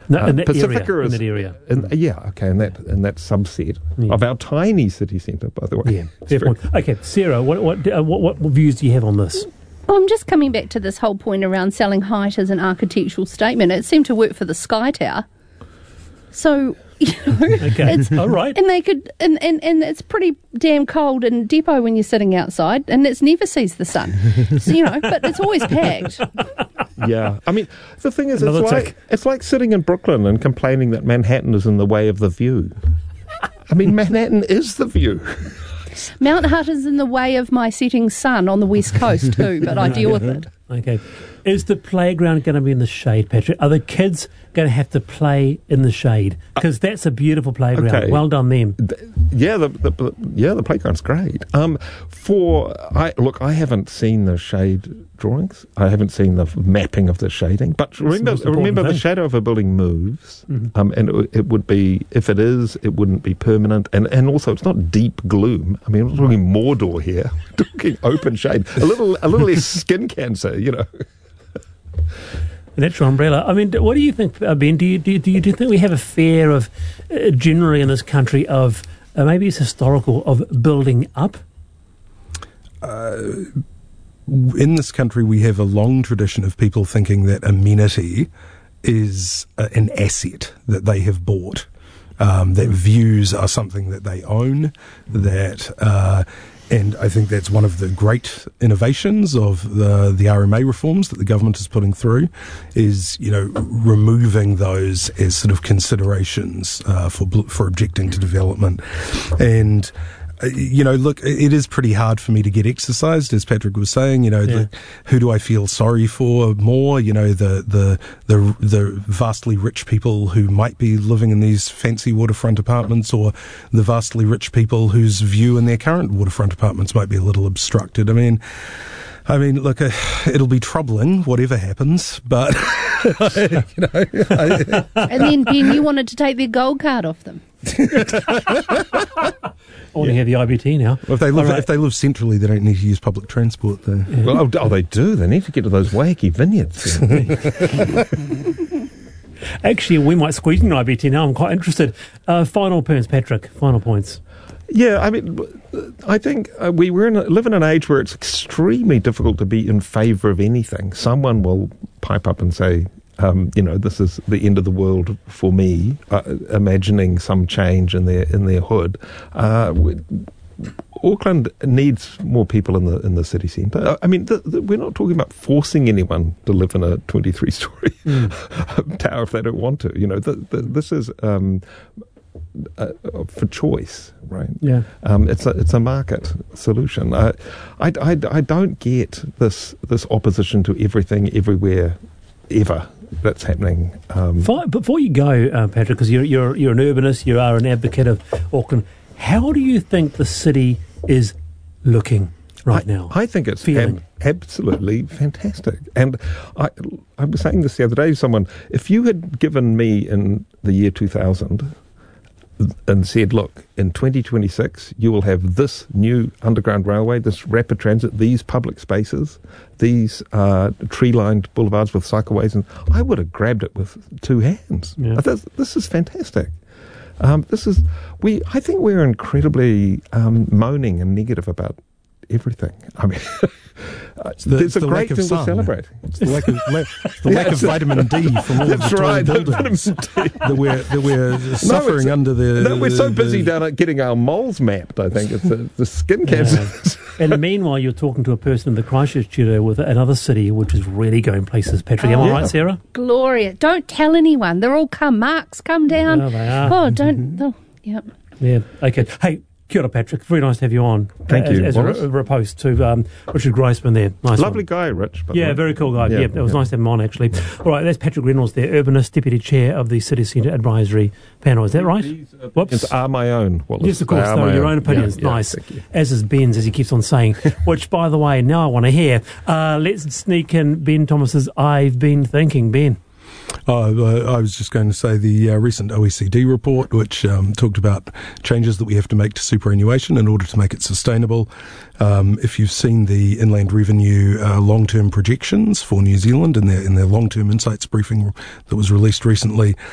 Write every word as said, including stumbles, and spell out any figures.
No, in uh, that Pacifica area, is in that area. in, yeah, okay, in that in that subset Yeah. of our tiny city centre, by the way. Yeah, It's fair very- point. Okay, Sarah, what what, uh, what what views do you have on this? Well, I'm just coming back to this whole point around selling height as an architectural statement. It seemed to work for the Sky Tower. So, you know, Okay, it's, all right. and they could, and, and, and it's pretty damn cold in Depot when you're sitting outside, and it never sees the sun. So, you know, but it's always packed. Yeah, I mean, the thing is, Another it's tick. like it's like sitting in Brooklyn and complaining that Manhattan is in the way of the view. I mean, Manhattan is the view. Mount Hutt is in the way of my setting sun on the west coast too, but I deal with it. Okay. Is the playground going to be in the shade, Patrick? Are the kids going to have to play in the shade? Because that's a beautiful playground. Okay. Well done, them. Yeah, the, the yeah the playground's great. Um, for I look, I haven't seen the shade drawings. I haven't seen the mapping of the shading. But remember, most important remember the thing. shadow of a building moves, Mhm. um, and it, it would be if it is, it wouldn't be permanent, and and also it's not deep gloom. I mean, we're not talking Mordor here. We're talking open shade, a little a little less skin cancer, you know. An extra umbrella. I mean, what do you think, uh, Ben? Do you, do you, do you do you think we have a fear of, uh, generally in this country, of uh, maybe it's historical, of building up? Uh, in this country, we have a long tradition of people thinking that amenity is uh, an asset that they have bought, um, that views are something that they own, that... Uh, And I think that's one of the great innovations of the the R M A reforms that the government is putting through, is, you know, removing those as sort of considerations uh, for for objecting to development. And uh, you know, look, it is pretty hard for me to get exercised, as Patrick was saying. You know, Yeah. the, who do I feel sorry for more? You know, the the the the vastly rich people who might be living in these fancy waterfront apartments, or the vastly rich people whose view in their current waterfront apartments might be a little obstructed. I mean, I mean, look, uh, it'll be troubling whatever happens, but you know, I, And then, Ben, you wanted to take their gold card off them. I want to hear the I B T now. if they live All right. if they live centrally, they don't need to use public transport. Though. Well, oh, oh, they do. They need to get to those wacky vineyards. Actually, we might squeeze in I B T now. I'm quite interested. Uh, final points, Patrick. Final points. Yeah, I mean, I think uh, we we're in a, live in an age where it's extremely difficult to be in favour of anything. Someone will pipe up and say, um, you know, this is the end of the world for me, uh, imagining some change in their in their hood. Uh, we, Auckland needs more people in the in the city centre. I mean, the, the, we're not talking about forcing anyone to live in a twenty-three story mm. tower if they don't want to. You know, the, the, this is. Um, Uh, for choice, right? Yeah. Um, it's a it's a market solution. I, I, I, I don't get this this opposition to everything, everywhere, ever that's happening. Um, Fi- Before you go, uh, Patrick, because you're you're you're an urbanist, you are an advocate of Auckland. How do you think the city is looking right I, now? I think it's Feeling. ab- absolutely fantastic. And I I was saying this the other day to someone. If you had given me in the year two thousand. And said, look, in twenty twenty-six, you will have this new underground railway, this rapid transit, these public spaces, these uh, tree-lined boulevards with cycleways, and I would have grabbed it with two hands. Yeah. This, this is fantastic. Um, this is we. I think we're incredibly um, moaning and negative about everything. I mean, The, there's a the great lack of thing to sun. celebrate. It's the lack of, la- the Yeah, lack of it's a- vitamin D from all of That's the tall right, the buildings vitamin D. that we're that we're suffering it's- under the. No, we're so the- busy down at getting our moles mapped. I think it's the, the skin cancer. And meanwhile, you're talking to a person in the Christchurch studio with another city which is really going places. Patrick, am I Yeah. right, Sarah? Gloria. Don't tell anyone. They're all come. Marks, come down. Yeah, they are. Oh, don't. Oh, yep. Yeah. Okay. Hey, kia ora, Patrick. Very nice to have you on. Thank as, you, As a, Wallace. a repost to um, Richard Grossman there. Nice Lovely one. guy, Rich. by the Yeah, way. very cool guy. Yeah, Yeah, it was yeah. nice to have him on, actually. All right, that's Patrick Reynolds there, urbanist, deputy chair of the City Centre Advisory Panel. Is that right? Whoops. It's are my own. Wallace. Yes, of course. They are They're my your own opinions. Yeah, yeah, nice. thank you. As is Ben's, as he keeps on saying. Which, by the way, now I want to hear. Uh, let's sneak in Ben Thomas's I've Been Thinking. Ben. Oh, uh, I was just going to say the uh, recent O E C D report, which um, talked about changes that we have to make to superannuation in order to make it sustainable. Um, if you've seen the Inland Revenue uh, long-term projections for New Zealand in their in their long-term insights briefing that was released recently,